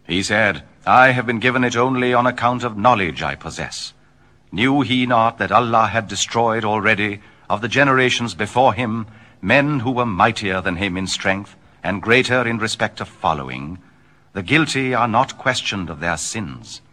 He said, I have been given it only on account of knowledge I possess. Knew he not that Allah had destroyed already of the generations before him men who were mightier than him in strength and greater in respect of following? The guilty are not questioned of their sins.